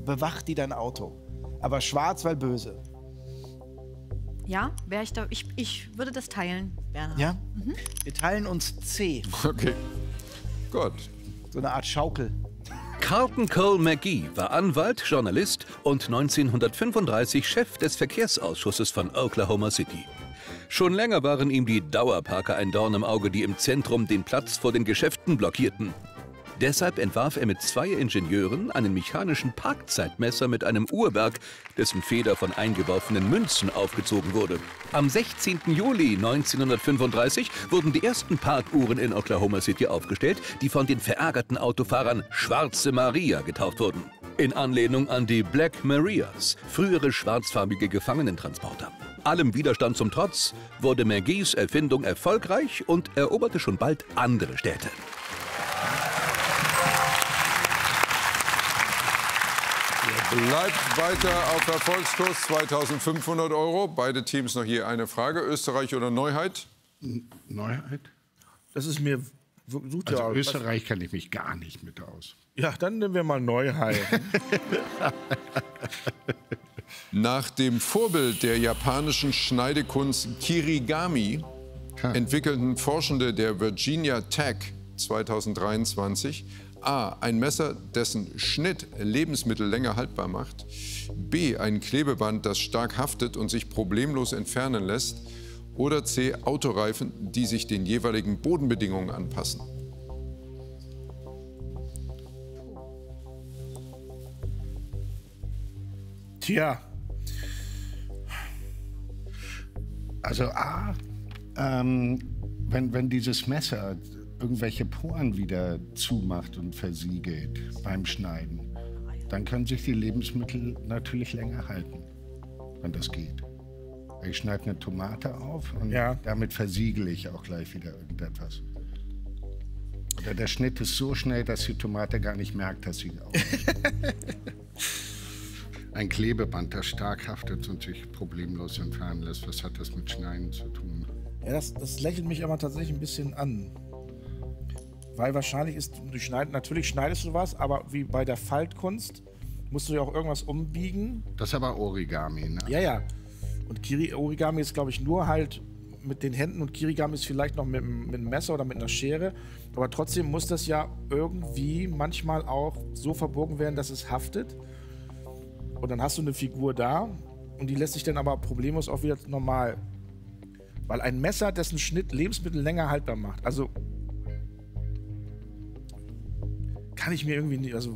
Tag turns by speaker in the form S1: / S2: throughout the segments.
S1: bewacht die dein Auto. Aber schwarz, weil böse.
S2: Ja, wäre ich da. Ich würde das teilen, Bernhard.
S1: Ja? Wir teilen uns C.
S3: Okay, gut.
S1: So eine Art Schaukel.
S4: Carlton Cole McGee war Anwalt, Journalist und 1935 Chef des Verkehrsausschusses von Oklahoma City. Schon länger waren ihm die Dauerparker ein Dorn im Auge, die im Zentrum den Platz vor den Geschäften blockierten. Deshalb entwarf er mit 2 Ingenieuren einen mechanischen Parkzeitmesser mit einem Uhrwerk, dessen Feder von eingeworfenen Münzen aufgezogen wurde. Am 16. Juli 1935 wurden die ersten Parkuhren in Oklahoma City aufgestellt, die von den verärgerten Autofahrern Schwarze Maria getauft wurden. In Anlehnung an die Black Marias, frühere schwarzfarbige Gefangenentransporter. Allem Widerstand zum Trotz wurde McGees Erfindung erfolgreich und eroberte schon bald andere Städte.
S3: Bleibt weiter auf Erfolgskurs, 2.500 €. Beide Teams noch je eine Frage. Österreich oder Neuheit?
S5: Neuheit?
S1: Das ist mir... Sucht
S5: Also
S1: ja,
S5: Österreich kann ich mich gar nicht mit aus.
S1: Ja, dann nehmen wir mal Neuheit.
S3: Nach dem Vorbild der japanischen Schneidekunst Kirigami entwickelten Forschende der Virginia Tech 2023 A. Ein Messer, dessen Schnitt Lebensmittel länger haltbar macht. B. Ein Klebeband, das stark haftet und sich problemlos entfernen lässt. Oder C. Autoreifen, die sich den jeweiligen Bodenbedingungen anpassen.
S5: Tja. Also A, wenn dieses Messer irgendwelche Poren wieder zumacht und versiegelt beim Schneiden, dann können sich die Lebensmittel natürlich länger halten, wenn das geht. Ich schneide eine Tomate auf und damit versiegele ich auch gleich wieder irgendetwas. Oder der Schnitt ist so schnell, dass die Tomate gar nicht merkt, dass sie auf. Ein Klebeband, das stark haftet und sich problemlos entfernen lässt. Was hat das mit Schneiden zu tun?
S1: Ja, das lächelt mich aber tatsächlich ein bisschen an. Weil wahrscheinlich ist, natürlich schneidest du was, aber wie bei der Faltkunst musst du ja auch irgendwas umbiegen.
S5: Das ist aber Origami, ne?
S1: Ja, ja. Und Origami ist, glaube ich, nur halt mit den Händen und Kirigami ist vielleicht noch mit einem Messer oder mit einer Schere. Aber trotzdem muss das ja irgendwie manchmal auch so verbogen werden, dass es haftet. Und dann hast du eine Figur da und die lässt sich dann aber problemlos auch wieder normal. Weil ein Messer, dessen Schnitt Lebensmittel länger haltbar macht. Also kann ich mir irgendwie nicht, also...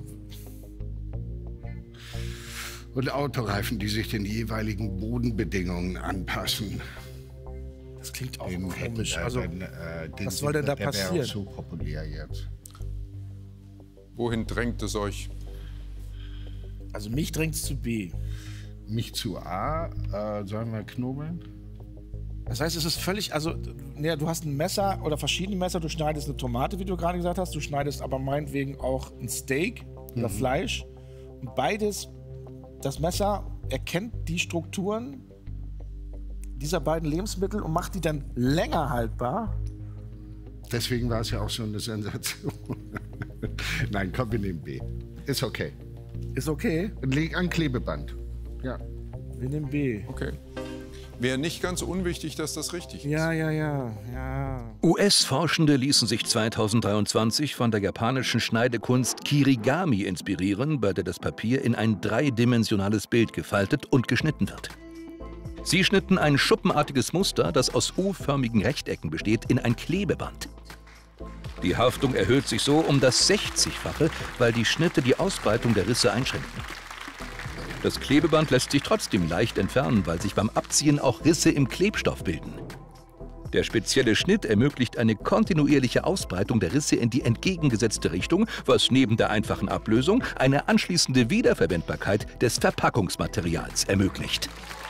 S5: Und Autoreifen, die sich den jeweiligen Bodenbedingungen anpassen.
S1: Das klingt auch komisch. Also, was soll denn da passieren?
S5: Der wäre auch so populär jetzt.
S3: Wohin drängt es euch?
S1: Also mich drängt es zu B.
S5: Mich zu A. Sollen wir knobeln?
S1: Das heißt, es ist völlig, also ja, du hast ein Messer oder verschiedene Messer, du schneidest eine Tomate, wie du gerade gesagt hast, du schneidest aber meinetwegen auch ein Steak oder Fleisch. Und beides, das Messer erkennt die Strukturen dieser beiden Lebensmittel und macht die dann länger haltbar.
S5: Deswegen war es ja auch so eine Sensation. Nein, komm, wir nehmen B. Ist okay.
S1: Ist okay?
S5: Leg an Klebeband. Ja.
S1: Wir nehmen B.
S3: Okay. Wäre nicht ganz unwichtig, dass das richtig ist.
S1: Ja.
S4: US-Forschende ließen sich 2023 von der japanischen Schneidekunst Kirigami inspirieren, bei der das Papier in ein dreidimensionales Bild gefaltet und geschnitten wird. Sie schnitten ein schuppenartiges Muster, das aus U-förmigen Rechtecken besteht, in ein Klebeband. Die Haftung erhöht sich so um das 60-fache, weil die Schnitte die Ausbreitung der Risse einschränken. Das Klebeband lässt sich trotzdem leicht entfernen, weil sich beim Abziehen auch Risse im Klebstoff bilden. Der spezielle Schnitt ermöglicht eine kontinuierliche Ausbreitung der Risse in die entgegengesetzte Richtung, was neben der einfachen Ablösung eine anschließende Wiederverwendbarkeit des Verpackungsmaterials ermöglicht.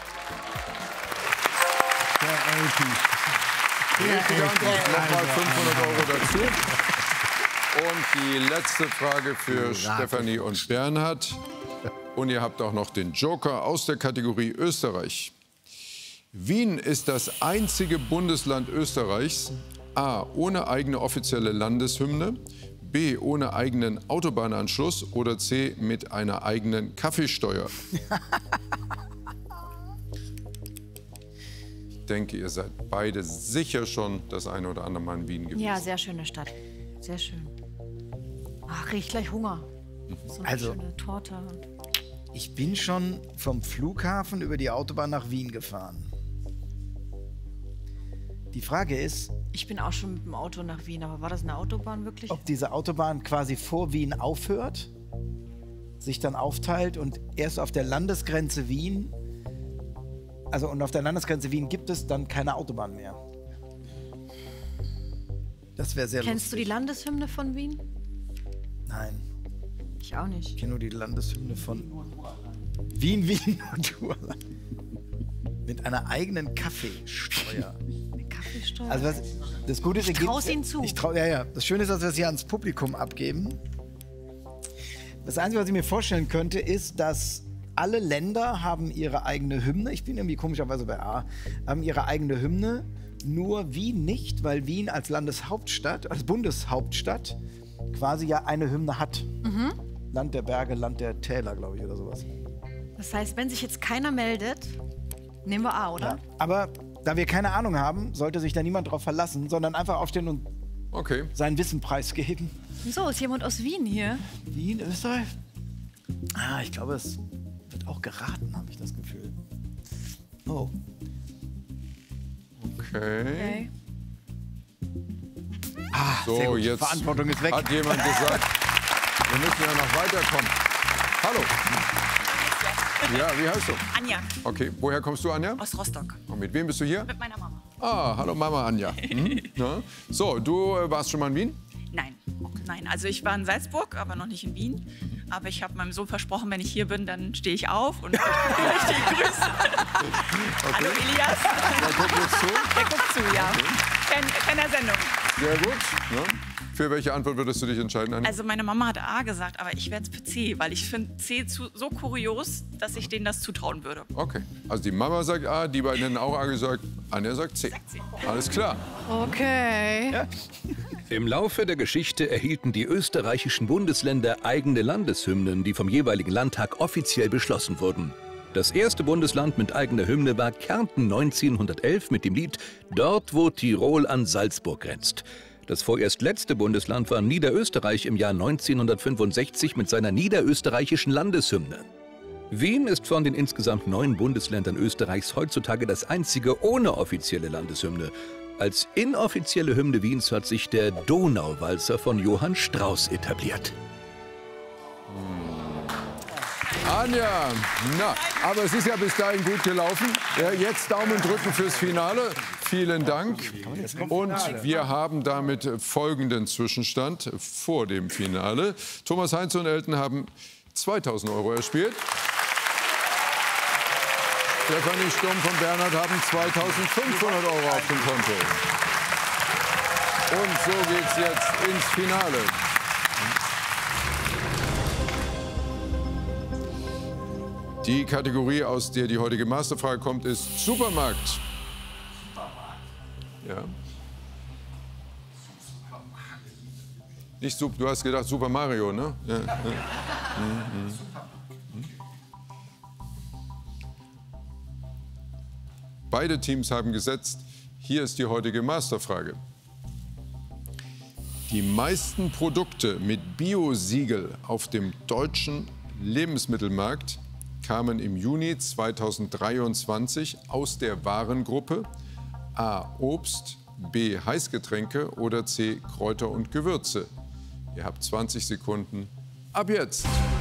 S3: Richtige Antwort, nochmal 500 € dazu. Und die letzte Frage für Stefanie und Bernhard. Und ihr habt auch noch den Joker aus der Kategorie Österreich. Wien ist das einzige Bundesland Österreichs, A, ohne eigene offizielle Landeshymne, B, ohne eigenen Autobahnanschluss oder C, mit einer eigenen Kaffeesteuer? Ich denke, ihr seid beide sicher schon das eine oder andere Mal in Wien gewesen.
S2: Ja, sehr schöne Stadt. Sehr schön. Ach, krieg ich gleich Hunger. So eine
S6: Also-
S2: schöne Torte.
S6: Ich bin schon vom Flughafen über die Autobahn nach Wien gefahren. Die Frage ist,
S2: Ich bin auch schon mit dem Auto nach Wien, aber war das eine Autobahn wirklich?
S6: ob diese Autobahn quasi vor Wien aufhört, sich dann aufteilt und erst auf der Landesgrenze Wien, also und auf der Landesgrenze Wien gibt es dann keine Autobahn mehr. Das wäre sehr
S2: Kennst du die
S6: lustig.
S2: Landeshymne von Wien?
S6: Nein,
S2: Ich auch nicht.
S6: ich kenne nur die Landeshymne von Wien, Wien und Urlaub. Mit einer eigenen Kaffeesteuer.
S2: Eine Kaffeesteuer.
S6: Also das Gute ist,
S2: Ich trau's Ihnen zu.
S6: Ja. Das Schöne ist, dass wir es hier ans Publikum abgeben. Das Einzige, was ich mir vorstellen könnte, ist, dass alle Länder haben ihre eigene Hymne. Ich bin irgendwie komischerweise bei A. Haben ihre eigene Hymne. Nur Wien nicht, weil Wien als Landeshauptstadt, als Bundeshauptstadt quasi ja eine Hymne hat. Land der Berge, Land der Täler, glaube ich, oder sowas.
S2: Das heißt, wenn sich jetzt keiner meldet, nehmen wir A, oder?
S6: Ja. Aber da wir keine Ahnung haben, sollte sich da niemand drauf verlassen, sondern einfach aufstehen und
S3: Okay.
S6: sein Wissen preisgeben.
S2: So, ist jemand aus Wien hier?
S6: Wien, Österreich? Ah, ich glaube, es wird auch geraten, habe ich das Gefühl. Oh.
S3: Okay.
S6: Sehr
S3: So,
S6: gut.
S3: jetzt
S6: Verantwortung ist weg.
S3: hat jemand gesagt, wir müssen ja noch weiterkommen. Hallo. Ja, wie heißt du?
S7: Anja
S3: Okay, woher kommst du, Anja?
S7: aus Rostock.
S3: Und mit wem bist du hier?
S7: Mit meiner Mama.
S3: Ah, hallo Mama Anja. Ja. So, du warst schon mal in Wien?
S7: Nein. Nein, also ich war in Salzburg, aber noch nicht in Wien. Aber ich habe meinem Sohn versprochen, wenn ich hier bin, dann stehe ich auf und möchte dich grüßen. Hallo Elias.
S3: Da guckt jetzt zu.
S7: Der guckt zu, ja. Fan der Sendung.
S3: Sehr gut. Ja. Für welche Antwort würdest du dich entscheiden, Anja?
S7: Also meine Mama hat A gesagt, aber ich werde es für C, weil ich finde C so kurios, dass ich denen das zutrauen würde.
S3: Okay, also die Mama sagt A, die beiden hätten auch A gesagt, Anja sagt C. Alles klar.
S2: Okay.
S4: Im Laufe der Geschichte erhielten die österreichischen Bundesländer eigene Landeshymnen, die vom jeweiligen Landtag offiziell beschlossen wurden. Das erste Bundesland mit eigener Hymne war Kärnten 1911 mit dem Lied »Dort, wo Tirol an Salzburg grenzt«. Das vorerst letzte Bundesland war Niederösterreich im Jahr 1965 mit seiner niederösterreichischen Landeshymne. Wien ist von den insgesamt 9 Bundesländern Österreichs heutzutage das einzige ohne offizielle Landeshymne. Als inoffizielle Hymne Wiens hat sich der Donauwalzer von Johann Strauss etabliert.
S3: Anja, na, aber es ist ja bis dahin gut gelaufen. Ja, jetzt Daumen drücken fürs Finale. Vielen Dank. Und wir haben damit folgenden Zwischenstand vor dem Finale. Thomas Heinz und Elton haben 2.000 € erspielt. Stefanie Stumpf und Bernhard haben 2.500 € auf dem Konto. Und so geht's jetzt ins Finale. Die Kategorie, aus der die heutige Masterfrage kommt, ist Supermarkt. Ja. Nicht Super, du hast gedacht Super Mario, ne? Ja. Beide Teams haben gesetzt. Hier ist die heutige Masterfrage. Die meisten Produkte mit Bio-Siegel auf dem deutschen Lebensmittelmarkt kamen im Juni 2023 aus der Warengruppe A. Obst, B. Heißgetränke oder C. Kräuter und Gewürze. Ihr habt 20 Sekunden ab jetzt.